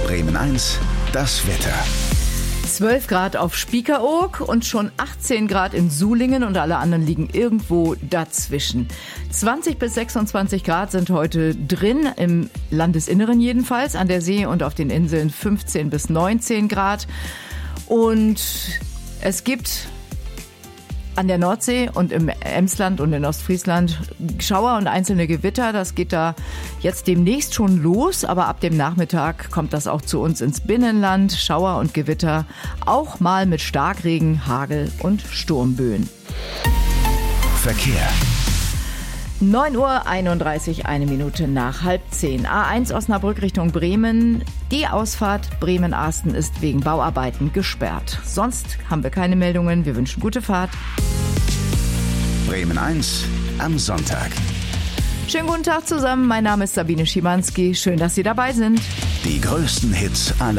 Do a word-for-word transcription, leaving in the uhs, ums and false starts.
Bremen eins, das Wetter. zwölf Grad auf Spiekeroog und schon achtzehn Grad in Sulingen und alle anderen liegen irgendwo dazwischen. zwanzig bis sechsundzwanzig Grad sind heute drin, im Landesinneren jedenfalls, an der See und auf den Inseln fünfzehn bis neunzehn Grad. Und es gibt an der Nordsee und im Emsland und in Ostfriesland Schauer und einzelne Gewitter. Das geht da jetzt demnächst schon los, aber ab dem Nachmittag kommt das auch zu uns ins Binnenland. Schauer und Gewitter, auch mal mit Starkregen, Hagel und Sturmböen. Verkehr. neun Uhr einunddreißig, eine Minute nach halb zehn. A eins Osnabrück Richtung Bremen. Die Ausfahrt Bremen-Arsten ist wegen Bauarbeiten gesperrt. Sonst haben wir keine Meldungen. Wir wünschen gute Fahrt. Bremen eins am Sonntag. Schönen guten Tag zusammen. Mein Name ist Sabine Schimanski. Schön, dass Sie dabei sind. Die größten Hits aller